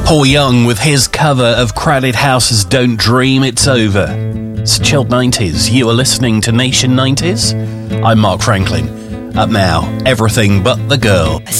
Paul Young with his cover of Crowded House's Don't Dream It's Over. It's Chilled 90s. You are listening to Nation 90s. I'm Mark Franklin. Up now, Everything But the Girl.